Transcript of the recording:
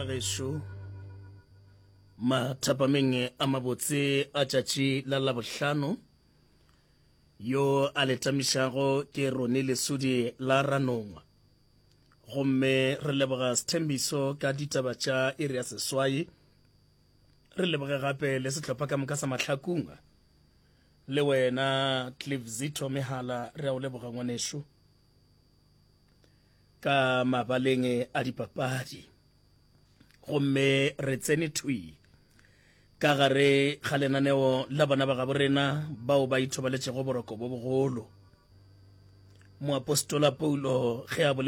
ga gešo mathapameng a mabotse a tšatši la labohlano yo a letamišago ke rone lesudi la ranongwa gomme re leboga sethembiso ka ditaba tša iri ya seswai re leboga gape le sehlopha ka moka sa mahlakunga le wena Cliff Zito Mehala re a o leboga ngwanešo ka mabaleng a dipapadi gomme re tsene thui ka gare ga lenaneo la bana ba gabo rena bao ba ithobaletšego boroko bo bogolo moapostola Paulo ge a